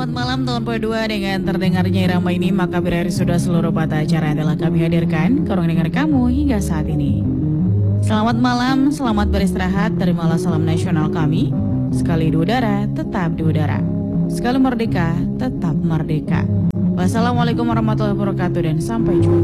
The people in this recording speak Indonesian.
Selamat malam tahun kedua dengan terdengarnya irama ini, maka berakhir sudah seluruh patah acara yang telah kami hadirkan ke ruang dengar kamu hingga saat ini. Selamat malam, selamat beristirahat, terimalah salam nasional kami. Sekali di udara, tetap di udara. Sekali merdeka, tetap merdeka. Wassalamualaikum warahmatullahi wabarakatuh dan sampai jumpa.